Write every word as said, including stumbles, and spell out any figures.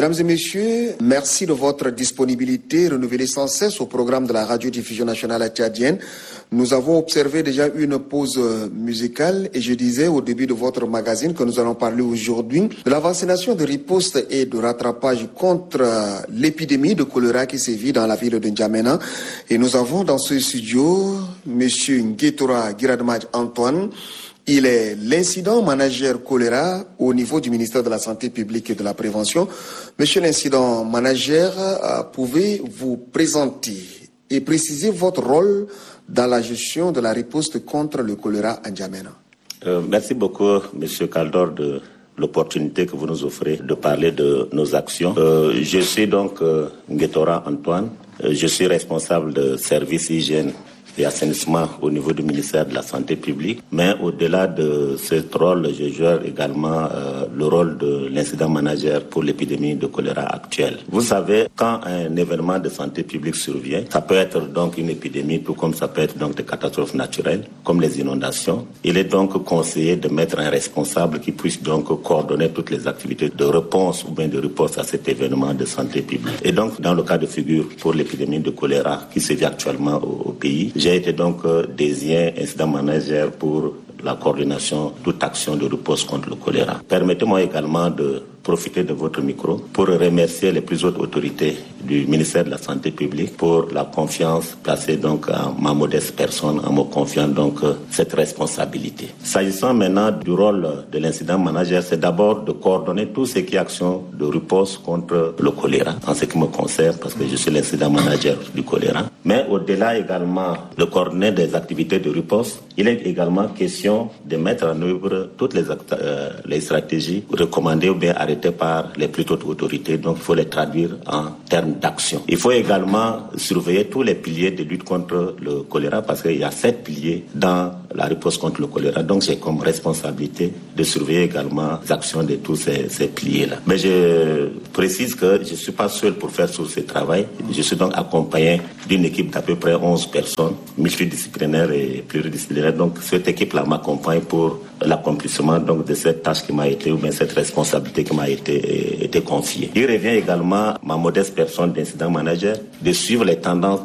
Mesdames et messieurs, merci de votre disponibilité renouvelée sans cesse au programme de la radiodiffusion nationale tchadienne. Nous avons observé déjà une pause musicale et je disais au début de votre magazine que nous allons parler aujourd'hui de la vaccination de riposte et de rattrapage contre l'épidémie de choléra qui sévit dans la ville de N'Djamena. Et nous avons dans ce studio M. Nguétora Giradmaj Antoine. Il est l'incident manager choléra au niveau du ministère de la Santé publique et de la Prévention. Monsieur l'incident manager, euh, pouvez-vous présenter et préciser votre rôle dans la gestion de la riposte contre le choléra à N'Djamena? euh, Merci beaucoup, Monsieur Kaldor, de l'opportunité que vous nous offrez de parler de nos actions. Euh, je suis donc euh, Nguétora Antoine. Euh, je suis responsable de service hygiène et assainissement au niveau du ministère de la Santé publique. Mais au-delà de ce rôle, je joue également euh, le rôle de l'incident manager pour l'épidémie de choléra actuelle. Vous savez, quand un événement de santé publique survient, ça peut être donc une épidémie, tout comme ça peut être donc des catastrophes naturelles, comme les inondations. Il est donc conseillé de mettre un responsable qui puisse donc coordonner toutes les activités de réponse ou bien de riposte à cet événement de santé publique. Et donc, dans le cas de figure pour l'épidémie de choléra qui sévit actuellement au, au pays, j'ai été donc euh, désigné incident manager pour la coordination de toute action de riposte contre le choléra. Permettez-moi également de profiter de votre micro pour remercier les plus hautes autorités du ministère de la Santé publique pour la confiance placée donc à ma modeste personne, en me confiant donc euh, cette responsabilité. S'agissant maintenant du rôle de l'incident manager, c'est d'abord de coordonner tout ce qui est action de riposte contre le choléra, en ce qui me concerne, parce que je suis l'incident manager du choléra. Mais au-delà également de coordonner des activités de riposte, il est également question de mettre en œuvre toutes les, act- euh, les stratégies recommandées ou bien arrêtées par les plus hautes autorités. Donc, il faut les traduire en termes d'action. Il faut également surveiller tous les piliers de lutte contre le choléra parce qu'il y a sept piliers dans la riposte contre le choléra. Donc, j'ai comme responsabilité de surveiller également les actions de tous ces, ces piliers-là. Mais je précise que je ne suis pas seul pour faire tout ce travail. Je suis donc accompagné d'une équipe d'à peu près onze personnes, multidisciplinaires et pluridisciplinaires. Donc, cette équipe-là m'accompagne pour l'accomplissement donc de cette tâche qui m'a été, ou bien cette responsabilité qui m'a été, été confiée. Il revient également, ma modeste personne d'incident manager, de suivre les tendances